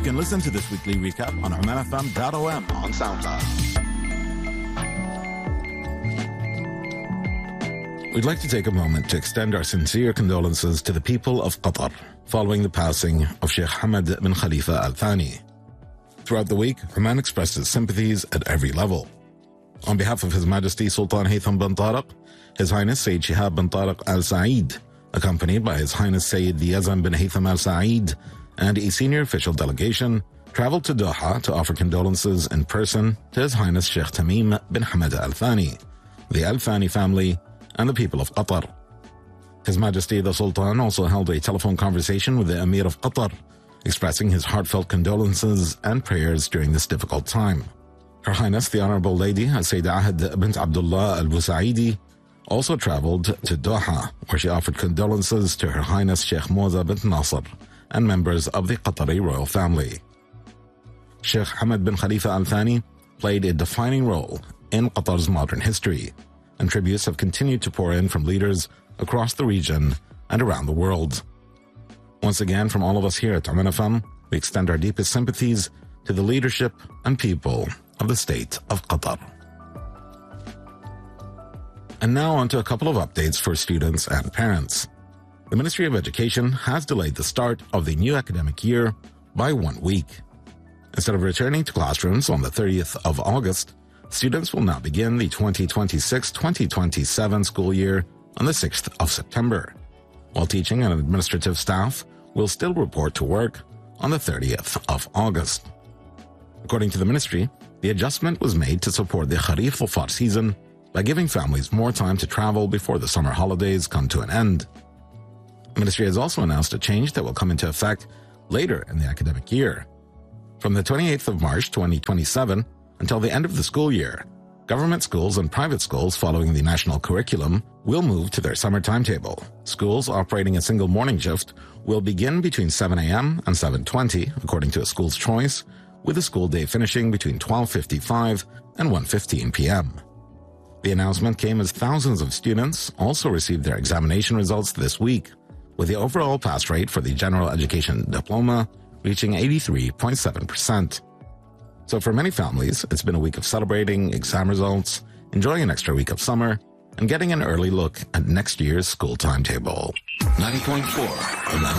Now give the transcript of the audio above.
can listen to this weekly recap on omanfm.om on SoundCloud. We'd like to take a moment to extend our sincere condolences to the people of Qatar following the passing of Sheikh Hamad bin Khalifa Al Thani. Throughout the week, Oman expressed its sympathies at every level. On behalf of His Majesty Sultan Haytham bin Tariq, His Highness Sayyid Shihab bin Tariq Al Saeed, accompanied by His Highness Sayyid Yazan bin Haytham Al Saeed, and a senior official delegation, traveled to Doha to offer condolences in person to His Highness Sheikh Tamim bin Hamad Al Thani, the Al Thani family, and the people of Qatar. His Majesty the Sultan also held a telephone conversation with the Emir of Qatar, expressing his heartfelt condolences and prayers during this difficult time. Her Highness the Honorable Lady Sayyidah Ahad bint Abdullah Al Busaidi also traveled to Doha, where she offered condolences to Her Highness Sheikh Moza bint Nasser and members of the Qatari royal family. Sheikh Hamad bin Khalifa Al Thani played a defining role in Qatar's modern history, and tributes have continued to pour in from leaders across the region and around the world. Once again, from all of us here at Oman FM, we extend our deepest sympathies to the leadership and people of the state of Qatar. And now on to a couple of updates for students and parents. The Ministry of Education has delayed the start of the new academic year by 1 week. Instead of returning to classrooms on the 30th of August, students will now begin the 2026-2027 school year on the 6th of September, while teaching and administrative staff will still report to work on the 30th of August. According to the ministry, the adjustment was made to support the Kharif Dhufar season by giving families more time to travel before the summer holidays come to an end. The ministry has also announced a change that will come into effect later in the academic year. From the 28th of March 2027 until the end of the school year, government schools and private schools following the national curriculum will move to their summer timetable. Schools operating a single morning shift will begin between 7 a.m. and 7:20, according to a school's choice, with the school day finishing between 12:55 and 1:15 p.m. The announcement came as thousands of students also received their examination results this week, with the overall pass rate for the general education diploma reaching 83.7%. So for many families, it's been a week of celebrating exam results, enjoying an extra week of summer, and getting an early look at next year's school timetable. 90.4